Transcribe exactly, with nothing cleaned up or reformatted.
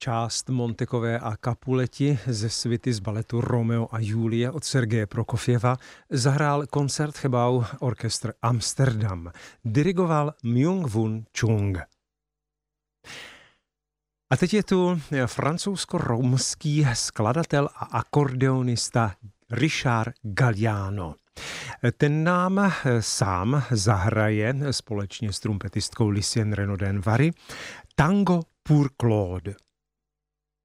Část Montekové a Capuleti ze svity z baletu Romeo a Julie od Sergeje Prokofjeva zahrál Concertgebouw orchestr Amsterdam. Dirigoval Myung-Whun Chung. A teď je tu francouzsko-romský skladatel a akordeonista Richard Galliano. Ten nám sám zahraje společně s trumpetistkou Lucien Renaudin-Vary Tango pour Claude.